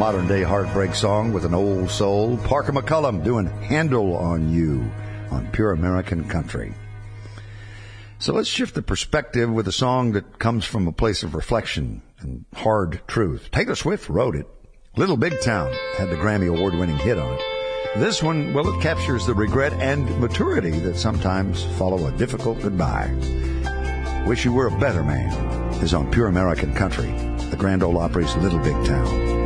modern-day heartbreak song with an old soul. Parker McCullum doing Handle on You on Pure American Country. So let's shift the perspective with a song that comes from a place of reflection and hard truth. Taylor Swift wrote it. Little Big Town had the Grammy Award-winning hit on it. This one, well, it captures the regret and maturity that sometimes follow a difficult goodbye. Wish You Were a Better Man is on Pure American Country, the Grand Ole Opry's Little Big Town.